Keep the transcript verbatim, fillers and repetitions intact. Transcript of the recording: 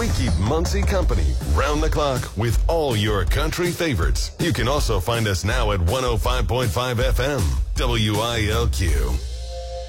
We keep Muncie company round the clock with all your country favorites. You can also find us now at one oh five point five F M, W I L Q.